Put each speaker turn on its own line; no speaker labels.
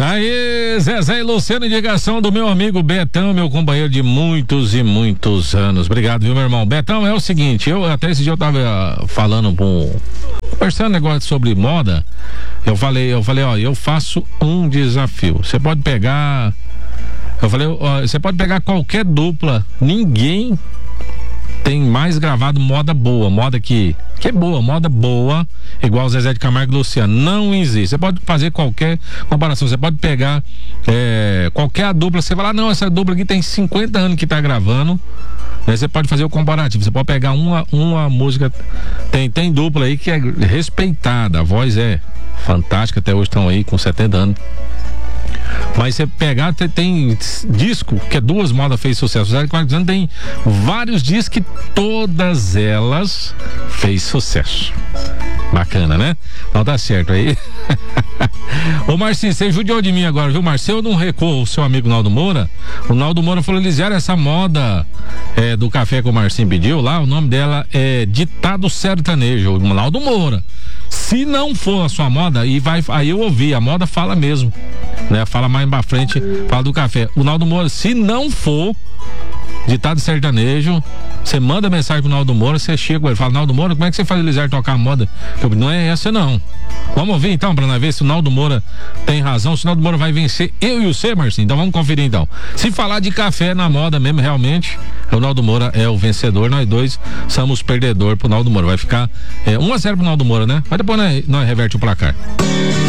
Aí, Zezé e Luciano, indicação do meu amigo Betão, meu companheiro de muitos e muitos anos. Obrigado, viu, meu irmão? Betão, é o seguinte, até esse dia eu tava falando conversando negócio sobre moda. Eu falei, ó, eu faço um desafio. Você pode pegar. Eu falei, ó, você pode pegar qualquer dupla, ninguém tem mais gravado moda boa, moda que é boa, moda boa, igual Zezé de Camargo e Luciano, não existe. Você pode fazer qualquer comparação, você pode pegar qualquer dupla, você fala, não, essa dupla aqui tem 50 anos que tá gravando, né? Você pode fazer o comparativo, você pode pegar uma música, tem dupla aí que é respeitada, a voz é fantástica, até hoje estão aí com 70 anos. Mas você pegar, tem disco que duas modas fez sucesso. Zé de Camargo tem vários discos que todas elas fez sucesso. Bacana, né? Então tá certo aí. Ô Marcinho, você judiou de mim agora, viu, Marcinho? Eu não recuo o seu amigo Naldo Moura. O Naldo Moura falou, Lisiara, essa moda do café que o Marcinho pediu lá, o nome dela é Ditado Sertanejo, o Naldo Moura. Se não for a sua moda, aí eu ouvi, a moda fala mesmo, né? Fala mais pra frente, fala do café. O Naldo Moura, se não for Ditado Sertanejo, você manda mensagem pro Naldo Moura, você chega com ele, fala, Naldo Moura, como é que você faz o Lisiara tocar a moda? Não é essa não. Vamos ouvir então, pra nós ver se o Naldo Moura tem razão, se o Naldo Moura vai vencer eu e você, Marcinho. Então vamos conferir então. Se falar de café na moda mesmo, realmente, o Naldo Moura é o vencedor, nós dois somos perdedor pro Naldo Moura. Vai ficar 1-0 pro Naldo Moura, né? Mas depois nós reverte o placar.